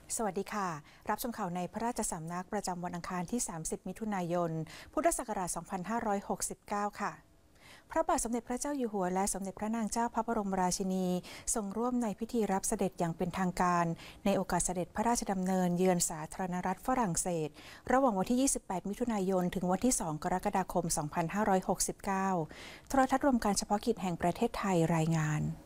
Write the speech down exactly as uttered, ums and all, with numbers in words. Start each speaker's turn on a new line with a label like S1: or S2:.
S1: สวัสดีค่ะรับชมข่าวในพระราชสำนักประจำวันอังคารที่ สามสิบ มิถุนายน พุทธศักราช สองพันห้าร้อยหกสิบเก้า ค่ะพระบาทสมเด็จพระเจ้าอยู่หัวและสมเด็จพระนางเจ้าพระบรมราชินีทรงร่วมในพิธีรับเสด็จอย่างเป็นทางการในโอกาสเสด็จพระราชดำเนินเยือนสาธารณรัฐฝรั่งเศสระหว่างวันที่ ยี่สิบแปด มิถุนายน ถึงวันที่ สอง กรกฎาคม สองพันห้าร้อยหกสิบเก้า โทรทัศน์รวมการเฉพาะกิจแห่งประเทศไทยรายงาน